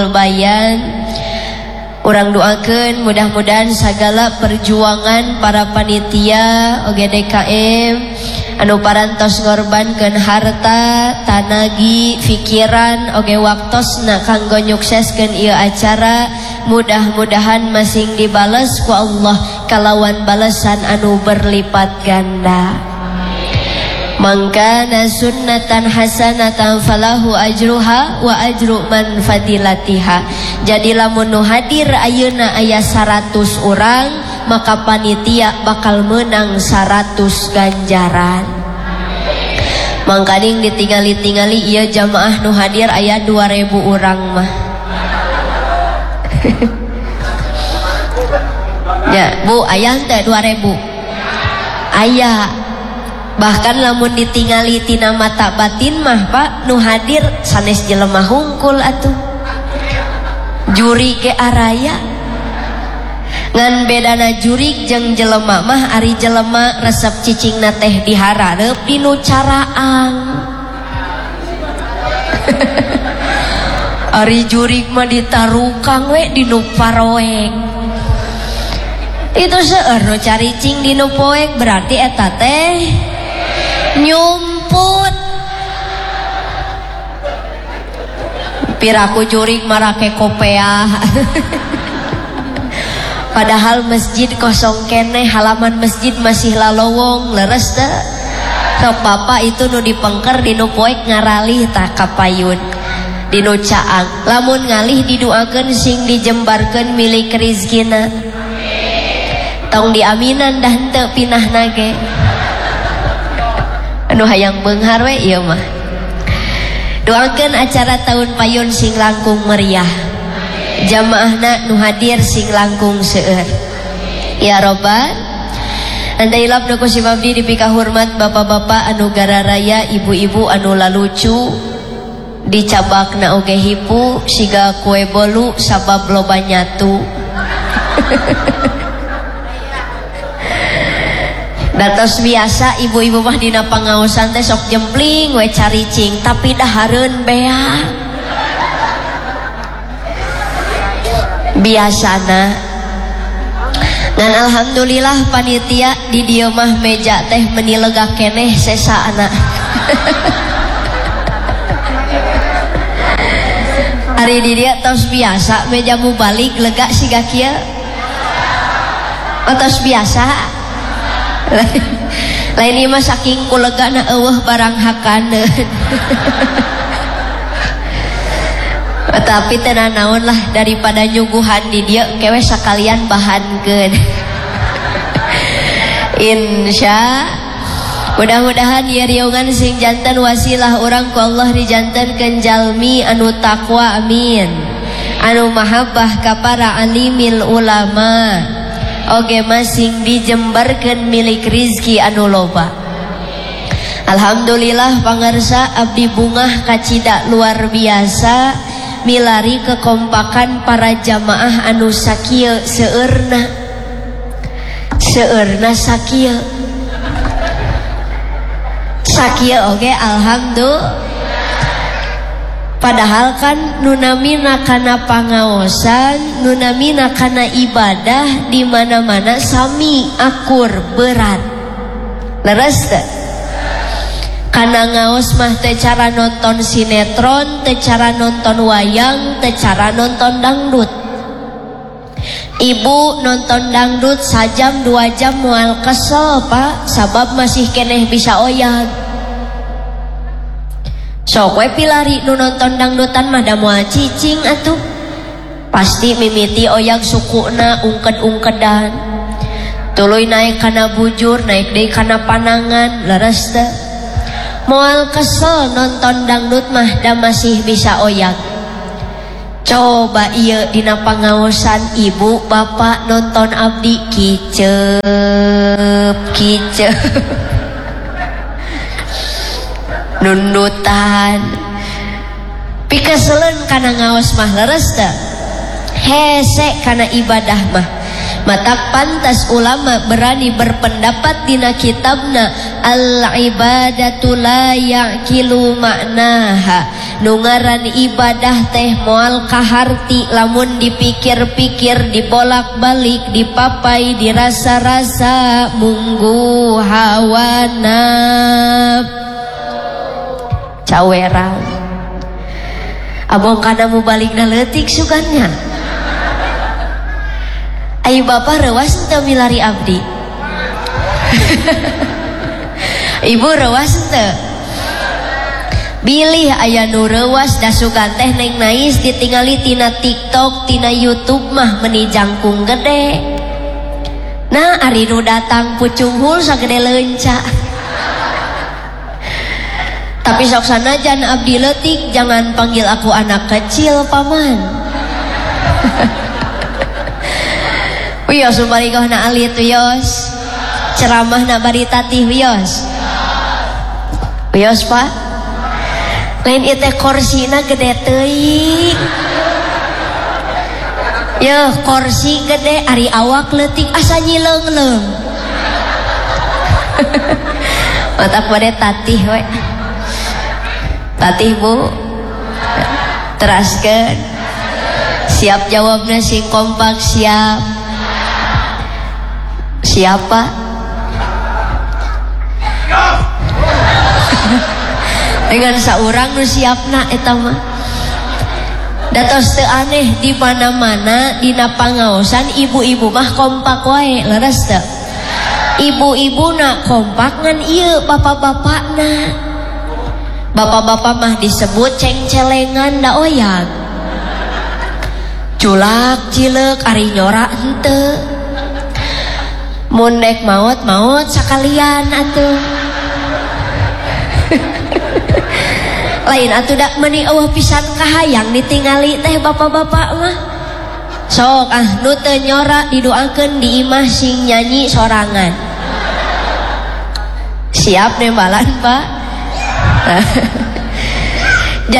Bayan. Urang doakeun mudah-mudahan segala perjuangan para panitia oge DKM anu parantos ngorbankeun harta, tanagi, pikiran oge waktosna kanggo nyukseskeun ieu acara, mudah-mudahan masing dibales ku Allah kalawan balesan anu berlipat ganda. Mangkana sunnatan hasanatan falahu ajruha wa ajru man fadilatiha. Jadi lamun nu hadir ayeuna aya 100 urang, maka panitia bakal menang 100 ganjaran. Mangkaning ditingali-tingali ieu jamaah nu hadir aya 2000 urang mah. Ya, Bu, aya teh 2000. Aya. Bahkan lamun ditingali tina mata batin mah Pak nu hadir sanes jelema hungkul atuh juri ke araya ngan bedana jurig jeung jelema mah ari jelema resep cicingna teh diharareup dinu caraang ari jurig mah ditarukang we dinu paroeng itu seueur nu caricing dinu poek berarti eta teh nyumput piraku jurig marake kopeah padahal masjid kosong kene, halaman masjid masih lalowong leres teh sok bapak itu nu dipengker dinu poek ngaralih tak kapayun dinu caang lamun ngalih didoakeun sing dijembarkeun milik rizkina tong diaminan dah henteu pinahna ge anu hayang beunghar we ieu mah. Doakeun acara tahun payun sing langkung meriah. Jamaahna nu hadir sing langkung seueur. Ya Robbal. Andailap nu ku simabdi dipika hormat bapak-bapak anu gararaya, ibu-ibu anu lalucu. Dicabakna oge hipu siga kue bolu sabab loba nyatu. Datos biasa ibu-ibu mah dina pangaosan teh sok jempling we caricing tapi dahareun bea biasana dan alhamdulillah panitia di dieu mah meja teh meuni lega keneh sesaana ari di dieu tos biasa meja mubalik lega siga kieu tos biasa lain ieu mah saking kulegana eueuh barang hakaneun tapi teu naon lah daripada nyuguhan di dieu kewe sakalian bahankeun insya mudah-mudahan ieu riungan sing janten wasilah urang ku Allah dijantenkeun jalmi anu takwa amin anu mahabbah ka para alimil ulama oge masing dijembarkeun milik rizki anu loba. Alhamdulillah pangarsa abdi bungah kacida luar biasa milari kekompakan para jamaah anu sakieu seueurna sakieu oge alhamdulillah. Padahal kan nunamina kana pangaosan, nunamina kana ibadah di mana-mana sami akur berat. Leres teh? Kana ngaos mah teh cara nonton sinetron, teh cara nonton wayang, teh cara nonton dangdut. Ibu nonton dangdut sajam 2 jam moal kesel Pak, sabab masih keneh bisa oyag. Sok we pilari nu nonton dangdutan mah da moal cicing atuh. Pasti mimiti oyag sukuna ungked-ungkedan. Tuluy naik kana bujur, naik deui kana panangan, leres teh. Moal kesel nonton dangdut mah da masih bisa oyag. Coba ieu dina pangaosan ibu bapak nonton abdi kicep. Nundutan pikeseleun kana ngaos mah leres teh hese kana ibadah mah matak pantas ulama berani berpendapat dina kitabna al ibadatu la yaqilu maknaha nu ngaran ibadah teh moal kaharti lamun dipikir-pikir dibolak-balik dipapai dirasa-rasa munggu hawana cawerang abong kana mubalikna leutik sugannya ayo bapak rewas teu milari abdi ibu rewas teu bilih aya nu rewas da sugan teh neng nais ditingali tina TikTok tina YouTube mah meni jangkung gede nah ari nu datang pucung hul sagede leunca tapi sok sanajan abdi leutik jangan panggil aku anak kecil paman wios subarigahna alit wios ceramahna bari tatih wios wios pak lain itu korsina gede teuing ya kursi gede ari awak leutik asa nyileung-leung matak bade tatih we tatih bu teraskeun siap jawabna sing kompak siap siapa dengan saurang nu siapna eta mah datos teu aneh di mana-mana dina pangaosan ibu-ibu mah kompak wae leres teu ibu-ibuna kompak ngan ieu bapak-bapakna bapak-bapak mah disebut cengcelengan da oyag culak cileuk ari nyora henteu mun dek maot sakalian atuh lain atuh dak meni eueuh pisan kahayang ditingali teh bapak-bapak mah sok nu teu nyora didoakeun di imah sing nyanyi sorangan siap nembalan pak